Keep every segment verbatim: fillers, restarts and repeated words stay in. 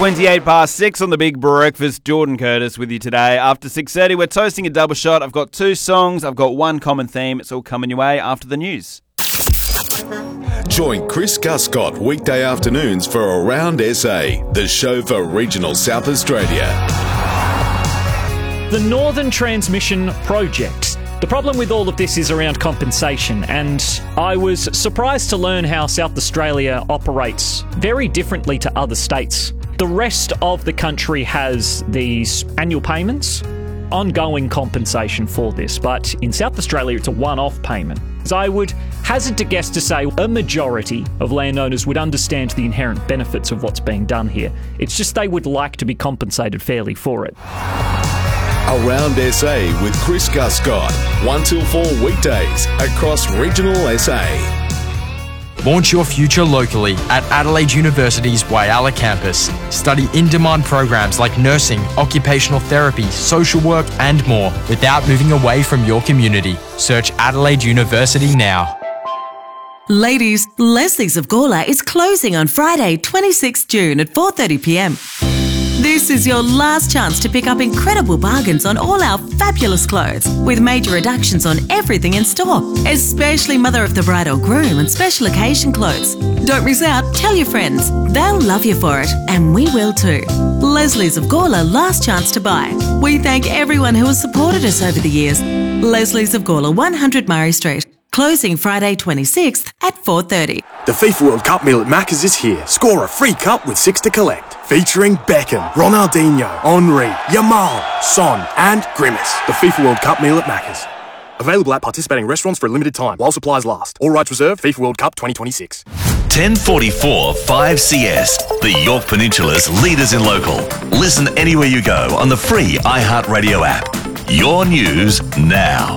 twenty-eight past six on the Big Breakfast. Jordan Curtis with you today. After six thirty, we're toasting a double shot. I've got two songs. I've got one common theme. It's all coming your way after the news. Join Chris Guscott weekday afternoons for Around S A, the show for regional South Australia. The Northern Transmission Project. The problem with all of this is around compensation, and I was surprised to learn how South Australia operates very differently to other states. The rest of the country has these annual payments, ongoing compensation for this, but in South Australia it's a one-off payment. So I would hazard to guess to say a majority of landowners would understand the inherent benefits of what's being done here. It's just they would like to be compensated fairly for it. Around S A with Chris Guscott, one till four weekdays across regional S A. Launch your future locally at Adelaide University's Whyalla campus. Study in-demand programs like nursing, occupational therapy, social work and more without moving away from your community. Search Adelaide University now. Ladies, Leslie's of Gawler is closing on Friday, twenty-sixth of June at four thirty p m. This is your last chance to pick up incredible bargains on all our fabulous clothes, with major reductions on everything in store, especially mother of the bride or groom and special occasion clothes. Don't miss out, tell your friends. They'll love you for it, and we will too. Leslie's of Gawler, last chance to buy. We thank everyone who has supported us over the years. Leslie's of Gawler, one hundred Murray Street. Closing Friday twenty-sixth at four thirty. The FIFA World Cup meal at Macca's is here. Score a free cup with six to collect. Featuring Beckham, Ronaldinho, Henry, Yamal, Son and Grimace. The FIFA World Cup meal at Macca's. Available at participating restaurants for a limited time while supplies last. All rights reserved. FIFA World Cup twenty twenty-six. ten forty-four five C S, the Yorke Peninsula's leaders in local. Listen anywhere you go on the free iHeartRadio app. Your news now.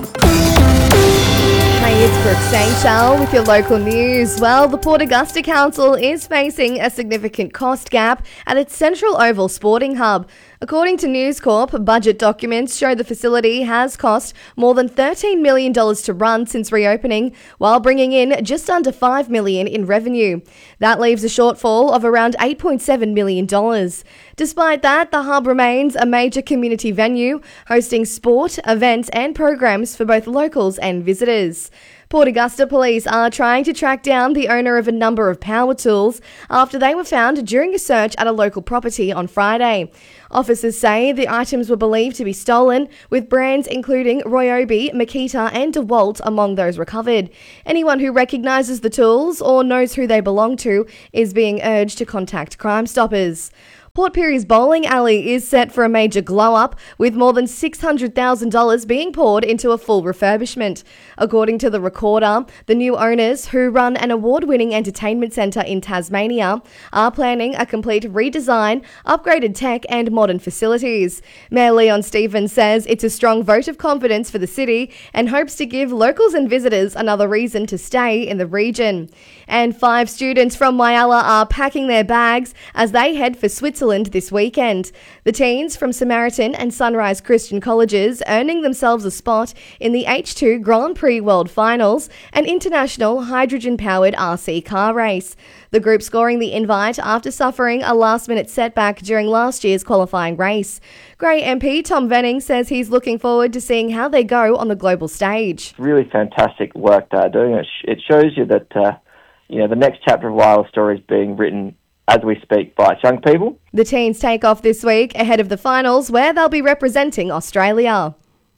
Hey, it's Brooke Seychelles with your local news. Well, the Port Augusta Council is facing a significant cost gap at its Central Oval Sporting Hub. According to News Corp, budget documents show the facility has cost more than thirteen million dollars to run since reopening, while bringing in just under five million dollars in revenue. That leaves a shortfall of around eight point seven million dollars. Despite that, the hub remains a major community venue, hosting sport, events and programs for both locals and visitors. Port Augusta police are trying to track down the owner of a number of power tools after they were found during a search at a local property on Friday. Officers say the items were believed to be stolen, with brands including Ryobi, Makita and DeWalt among those recovered. Anyone who recognises the tools or knows who they belong to is being urged to contact Crime Stoppers. Port Pirie's bowling alley is set for a major glow-up, with more than six hundred thousand dollars being poured into a full refurbishment. According to the Recorder, the new owners, who run an award-winning entertainment centre in Tasmania, are planning a complete redesign, upgraded tech and modern facilities. Mayor Leon Stephens says it's a strong vote of confidence for the city and hopes to give locals and visitors another reason to stay in the region. And five students from Whyalla are packing their bags as they head for Switzerland this weekend. The teens from Samaritan and Sunrise Christian Colleges earning themselves a spot in the H two Grand Prix World Finals, an international hydrogen-powered R C car race. The group scoring the invite after suffering a last-minute setback during last year's qualifying race. Grey M P Tom Venning says he's looking forward to seeing how they go on the global stage. Really fantastic work they're doing. It, sh- it shows you that uh, you know the next chapter of Whyalla story is being written as we speak by young people. The teens take off this week ahead of the finals, where they'll be representing Australia.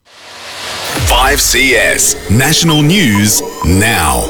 five C S National News now.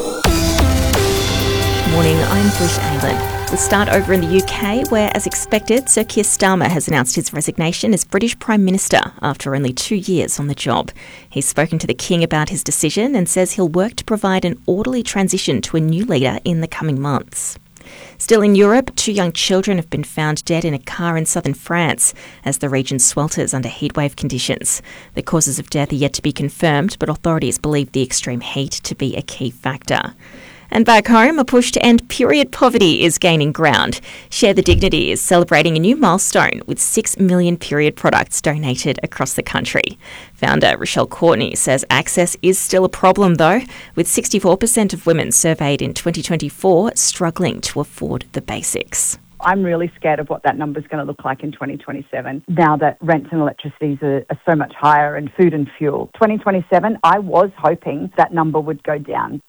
Good morning, I'm Bush Aylan. We'll start over in the U K, where, as expected, Sir Keir Starmer has announced his resignation as British Prime Minister after only two years on the job. He's spoken to the King about his decision and says he'll work to provide an orderly transition to a new leader in the coming months. Still in Europe, two young children have been found dead in a car in southern France as the region swelters under heatwave conditions. The causes of death are yet to be confirmed, but authorities believe the extreme heat to be a key factor. And back home, a push to end period poverty is gaining ground. Share the Dignity is celebrating a new milestone with six million period products donated across the country. Founder Rochelle Courtney says access is still a problem though, with sixty-four percent of women surveyed in twenty twenty-four struggling to afford the basics. I'm really scared of what that number's going to look like in twenty twenty-seven, now that rents and electricities are, are so much higher, and food and fuel. twenty twenty-seven, I was hoping that number would go down.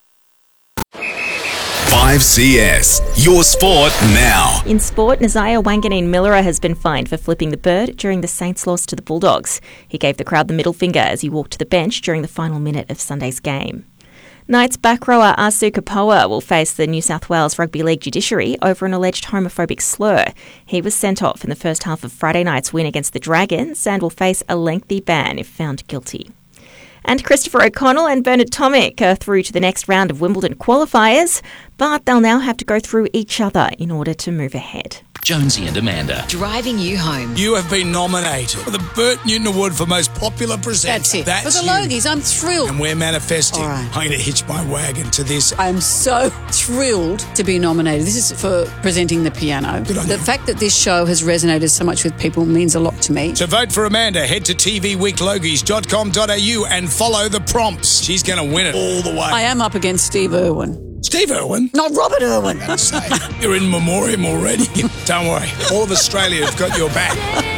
five C S, your sport now. In sport, Naziah Wanganeen-Millera has been fined for flipping the bird during the Saints' loss to the Bulldogs. He gave the crowd the middle finger as he walked to the bench during the final minute of Sunday's game. Knights back rower Asu Kapoa will face the New South Wales Rugby League judiciary over an alleged homophobic slur. He was sent off in the first half of Friday night's win against the Dragons and will face a lengthy ban if found guilty. And Christopher O'Connell and Bernard Tomic are through to the next round of Wimbledon qualifiers, but they'll now have to go through each other in order to move ahead. Jonesy and Amanda. Driving you home. You have been nominated for the Bert Newton Award for Most Popular Presenter. That's it. That's for the you. Logies, I'm thrilled. And we're manifesting. All right. I'm going to hitch my wagon to this. I'm so thrilled to be nominated. This is for presenting the piano. Good on the you. fact that this show has resonated so much with people means a lot to me. To vote for Amanda, head to t v week logies dot com dot a u and follow the prompts. She's going to win it all the way. I am up against Steve Irwin. Steve Irwin? Not Robert Irwin. You're in memoriam already. Don't worry. All of Australia have got your back.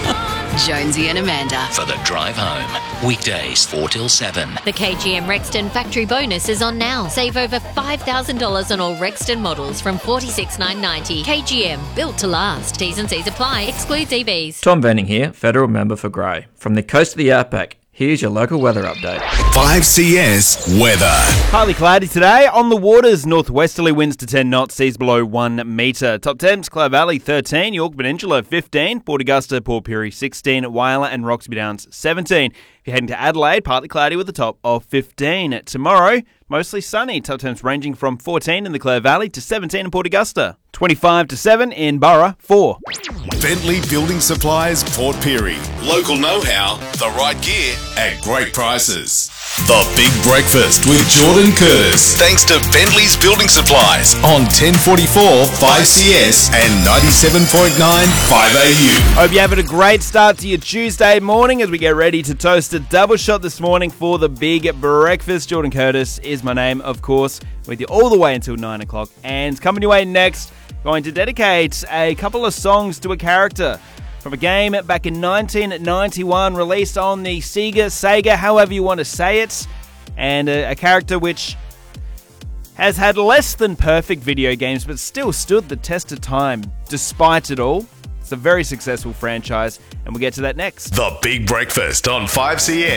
Jonesy and Amanda. For the drive home. Weekdays four till seven. The K G M Rexton factory bonus is on now. Save over five thousand dollars on all Rexton models from forty-six thousand nine hundred ninety dollars. K G M, built to last. T's and C's apply. Excludes E Vs. Tom Venning here, federal member for Grey. From the coast of the outback, here's your local weather update. five C S weather. Partly cloudy today. On the waters, northwesterly winds to ten knots, seas below one metre. Top temps, Clough Valley thirteen, York Peninsula fifteen, Port Augusta, Port Pirie sixteen, Whyalla and Roxby Downs seventeen. If you're heading to Adelaide, partly cloudy with a top of fifteen. Tomorrow, mostly sunny. Top temps ranging from fourteen in the Clough Valley to seventeen in Port Augusta. twenty-five to seven in Burra, four. Bentley Building Supplies, Port Pirie. Local know-how, the right gear at great prices. The Big Breakfast with Jordan Curtis. Thanks to Bentley's Building Supplies on ten forty-four five C S and ninety-seven point nine five A U. Hope you're having a great start to your Tuesday morning as we get ready to toast a double shot this morning for the Big Breakfast. Jordan Curtis is my name, of course, with you all the way until nine o'clock. And coming your way next, going to dedicate a couple of songs to a character from a game back in nineteen ninety-one, released on the Sega, Sega, however you want to say it, and a, a character which has had less than perfect video games, but still stood the test of time despite it all. It's a very successful franchise, and we'll get to that next. The Big Breakfast on five C S.